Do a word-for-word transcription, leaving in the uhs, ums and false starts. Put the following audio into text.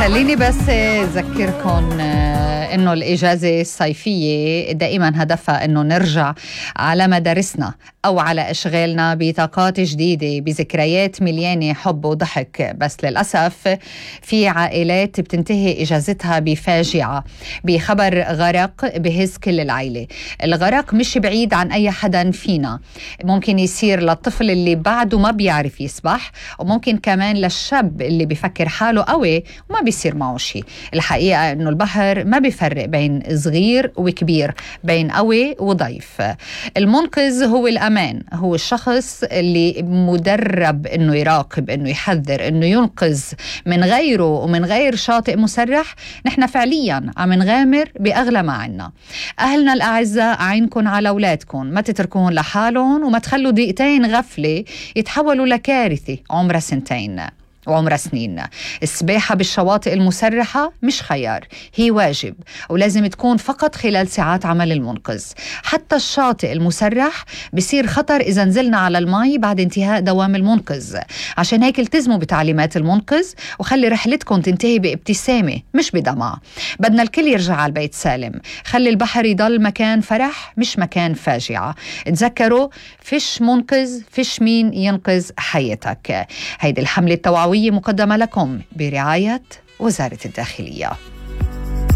خليني بس أذكركم إنه الإجازة الصيفية دائما هدفها إنه نرجع على مدارسنا أو على أشغالنا بطاقات جديدة بذكريات مليانة حب وضحك. بس للأسف في عائلات بتنتهي إجازتها بفاجعة، بخبر غرق بهز كل العائلة. الغرق مش بعيد عن أي حدا فينا، ممكن يصير للطفل اللي بعده ما بيعرف يسبح، وممكن كمان للشاب اللي بيفكر حاله قوي وما بيصير معه شيء. الحقيقة إنه البحر ما بيفرق بين صغير وكبير، بين قوي وضعيف. المنقذ هو الأمان، هو الشخص اللي مدرب إنه يراقب، إنه يحذر، إنه ينقذ من غيره ومن غير شاطئ مسرح. نحن فعليا عم نغامر بأغلى ما عنا. أهلنا الأعزاء، عينكم على أولادكم، ما تتركوهم لحالهم وما تخلوا دقيقتين غفلة يتحولوا لكارثة عمرها سنتين وعمرها سنين. السباحة بالشواطئ المسرحة مش خيار، هي واجب، ولازم تكون فقط خلال ساعات عمل المنقذ. حتى الشاطئ المسرح بصير خطر إذا نزلنا على الماء بعد انتهاء دوام المنقذ. عشان هيك التزموا بتعليمات المنقذ وخلي رحلتكم تنتهي بابتسامة مش بدمع. بدنا الكل يرجع على البيت سالم. خلي البحر يضل مكان فرح مش مكان فاجعة. تذكروا، فيش منقذ، فيش مين ينقذ حياتك. هيدي الحملة التوعوية مقدمة لكم برعاية وزارة الداخلية.